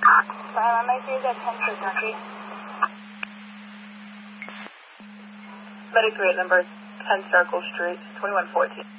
I'm right here at 10 Circle. Medic 3 at number 10 Circle Street, 2114.